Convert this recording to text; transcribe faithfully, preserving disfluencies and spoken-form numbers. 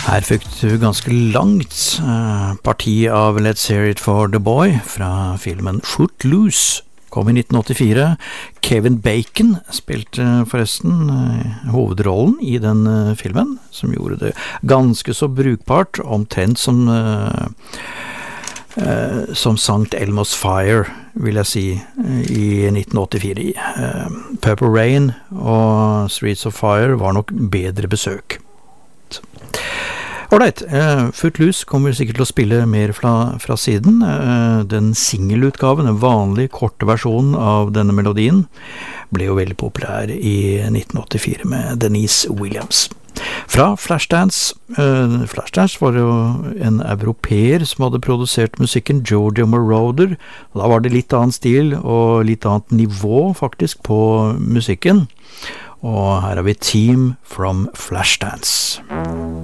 Her fikk du ganske langt eh, parti av Let's Hear It for the Boy fra filmen Footloose. Kom i nitten åttifire. Kevin Bacon spilte forresten eh, hovedrollen i den eh, filmen, som gjorde det ganske så brukbart, omtrent som eh, eh, som Sankt Elmo's Fire, vil jeg si, eh, i nitten åttifire. Eh, Purple Rain og Streets of Fire var nok bedre besøk. Alright, uh, Footloose kommer sikkert til å spille mer fra, fra siden. Uh, den singelutgaven, den vanlige korte versjonen av denne melodien, ble jo veldig populær i nitten åttifire med Denise Williams. Fra Flashdance, uh, Flashdance var jo en europeer som hadde produsert musikken, Giorgio Moroder. Da var det litt annen stil og litt annet nivå faktisk på musikken. Og her har vi Team from Flashdance.